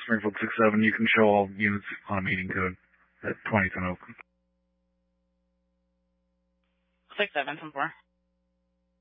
Springfield 67, you can show all units on a meeting code at 20th and Oakland. 67, 4.